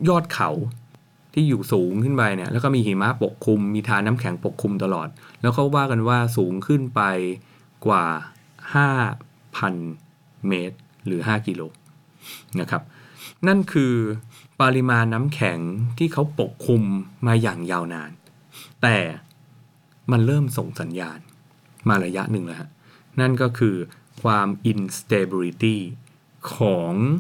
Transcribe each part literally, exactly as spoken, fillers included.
ยอดเขาที่อยู่สูงขึ้นไปเนี่ยแล้วก็มีหิมะปกคลุมมีทานน้ำแข็งปกคลุมตลอดแล้วเขาว่ากันว่าสูงขึ้นไปกว่า ห้าพัน เมตรหรือห้ากิโลนะครับนั่นคือปริมาณน้ำแข็งที่เขาปกคลุมมาอย่างยาวนานแต่มันเริ่มส่งสัญญาณมาระยะหนึ่งแล้วฮะนั่นก็คือความ instability ของ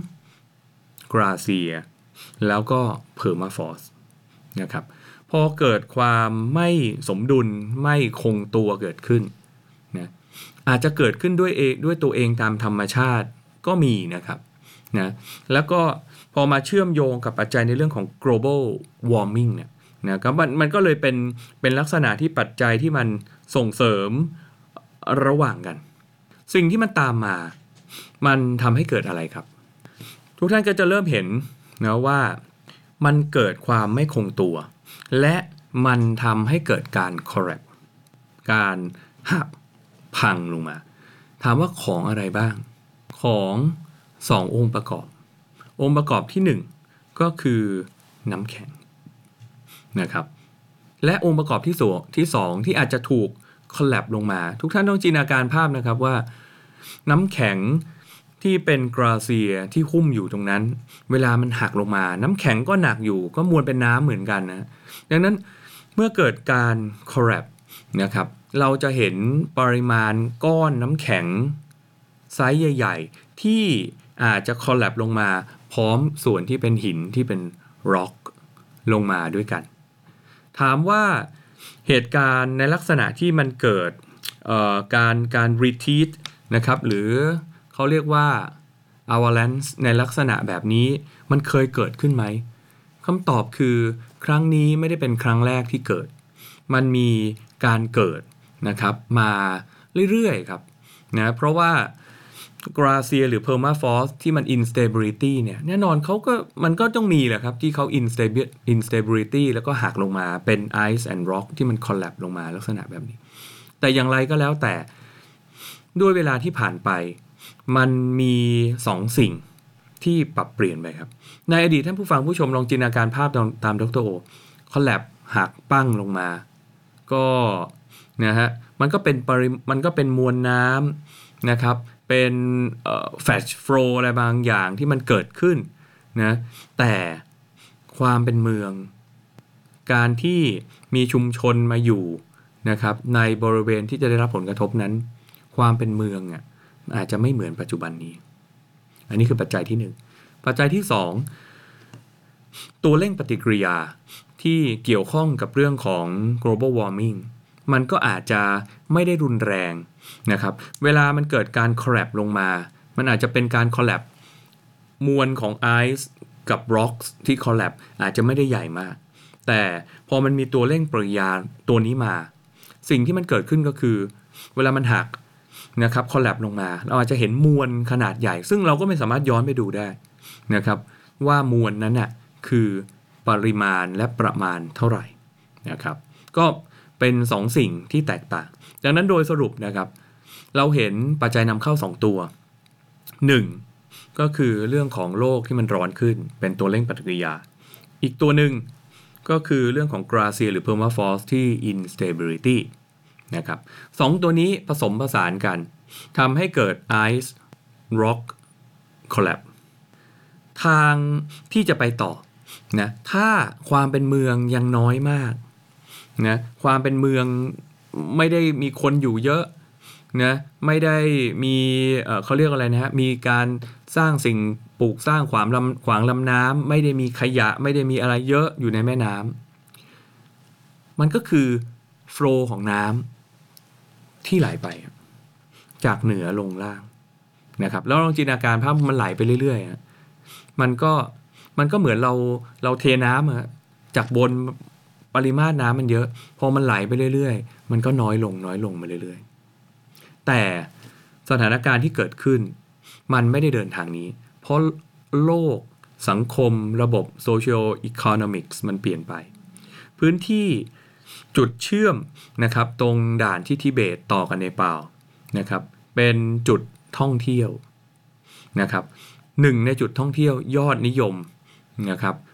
glacier แล้วก็ permafrost นะครับพอเกิดความไม่สมดุลไม่คงตัวเกิดขึ้นนะอาจจะเกิดขึ้นด้วยเองด้วยตัวเองตามธรรมชาติก็มีนะครับนะแล้วก็พอมาเชื่อมโยงกับปัจจัยในเรื่องของ global warming เนี่ยนะครับมันมันก็เลยเป็นเป็นลักษณะที่ปัจจัยที่มันส่งเสริมระหว่างกันสิ่งที่มันตามมามันทำให้เกิดอะไรครับทุกท่านก็จะเริ่มเห็นนะว่ามันเกิดความไม่คงตัวและมันทำให้เกิดการ collapse การหักพังลงมาถามว่าของอะไรบ้างของสององค์ประกอบองค์ประกอบที่หนึ่งก็คือน้ำแข็งนะครับและองค์ประกอบที่สองที่สองที่อาจจะถูกคอลแลปลงมาทุกท่านต้องจินตนาการภาพนะครับว่าน้ำแข็งที่เป็นกราเซียที่หุ้มอยู่ตรงนั้นเวลามันหักลงมาน้ำแข็งก็หนักอยู่ก็มวลเป็นน้ำเหมือนกันนะดังนั้นเมื่อเกิดการคอลแลปนะครับเราจะเห็นปริมาณก้อนน้ำแข็งไซส์ใหญ่ๆที่อาจจะคอลแลปลงมาพร้อมส่วนที่เป็นหินที่เป็นร็อกลงมาด้วยกันถามว่าเหตุการณ์ในลักษณะที่มันเกิดการการ retreat นะครับหรือเขาเรียกว่า avalanche ในลักษณะแบบนี้มันเคยเกิดขึ้นไหมคำตอบคือครั้งนี้ไม่ได้เป็นครั้งแรกที่เกิดมันมีการเกิดนะครับมาเรื่อยๆครับนะเพราะว่า glacier หรือ permafrost ที่มัน instability เนี่ยแน่นอนเขาก็มันก็ต้องมีแหละครับที่เขา instability แล้วก็หักลงมาเป็น ice and rock ที่มัน collapse ลงมาลักษณะแบบนี้แต่อย่างไรก็แล้วแต่ด้วยเวลาที่ผ่านไปมันมีสองสิ่งที่ปรับเปลี่ยนไปครับในอดีตท่านผู้ฟังผู้ชมลองจินตนาการภาพตามดร.โอ collapse หักปั้งลงมาก็นะฮะมันก็เป็นปริมันก็เป็นมวลน้ำนะครับเป็นเอ่อ flash flow อะไรบางอย่างที่มันเกิดขึ้นนะแต่ความเป็นเมืองการที่มีชุมชนมาอยู่นะครับในบริเวณที่จะได้รับผลกระทบนั้นความเป็นเมืองอ่ะอาจจะไม่เหมือนปัจจุบันนี้อันนี้คือปัจจัยที่หนึ่งปัจจัยที่สองตัวเร่งปฏิกิริยาที่เกี่ยวข้องกับเรื่องของ global warming มันก็อาจจะไม่ได้รุนแรงนะครับเวลามันเกิดการ collapse ลงมามันอาจจะเป็นการ collapse มวลของ ice กับ rocks ที่ collapse อาจจะไม่ได้ใหญ่มากแต่พอมันมีตัวเร่งปฏิกิริยาตัวนี้มาสิ่งที่มันเกิดขึ้นก็คือเวลามันหักนะครับ collapse ลงมาเราอาจจะเห็นมวลขนาดใหญ่ซึ่งเราก็ไม่สามารถย้อนไปดูได้นะครับว่ามวลนั้นน่ะคือปริมาณและประมาณเท่าไหร่นะครับก็เป็นสองสิ่งที่แตกต่างดังนั้นโดยสรุปนะครับเราเห็นปัจจัยนำเข้าสองตัวหนึ่งก็คือเรื่องของโลกที่มันร้อนขึ้นเป็นตัวเร่งปฏิกิริยาอีกตัวหนึ่งก็คือเรื่องของ glacier หรือ permafrost ที่ instability นะครับสองตัวนี้ผสมผสานกันทำให้เกิด ice rock collapse ทางที่จะไปต่อนะถ้าความเป็นเมืองยังน้อยมากนะความเป็นเมืองไม่ได้มีคนอยู่เยอะนะไม่ได้มีเอ่อเขาเรียกอะไรนะฮะมีการสร้างสิ่งปลูกสร้างขวางลำขวางลำน้ำไม่ได้มีขยะไม่ได้มีอะไรเยอะอยู่ในแม่น้ำมันก็คือโฟลว์ของน้ำที่ไหลไปจากเหนือลงล่างนะครับแล้วลองจินตนาการภาพมันไหลไปเรื่อยๆมันก็มันก็เหมือนเราเราเทน้ำอะจากบนปริมาตรน้ำมันเยอะพอมันไหลไปเรื่อยๆมันก็น้อยลงน้อยลงมาเรื่อยๆแต่สถานการณ์ที่เกิดขึ้นมันไม่ได้เดินทางนี้เพราะโลกสังคมระบบ social economics มันเปลี่ยนไปพื้นที่จุดเชื่อมนะครับตรงด่านที่ทิเบตต่อกันเนปาลนะครับเป็นจุดท่องเที่ยวนะครับหนึ่งในจุดท่องเที่ยวยอดนิยมนะครับ